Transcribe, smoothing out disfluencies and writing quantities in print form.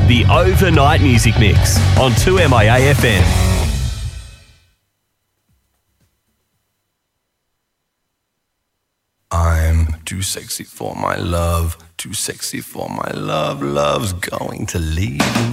The Overnight Music Mix on 2MIA FM. I'm too sexy for my love, too sexy for my love, love's going to leave me.